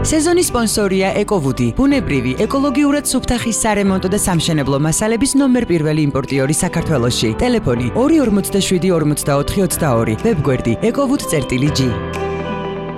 სეზონის სპონსორია ეკოვუდი, ბუნებრივი, ეკოლოგიურად სუფთა ხის სარემონტო და სამშენებლო მასალების ნომერ პირველი იმპორტიორი საქართველოში. ტელეფონი 247 44 22, ვებგვერდი ekovud.gr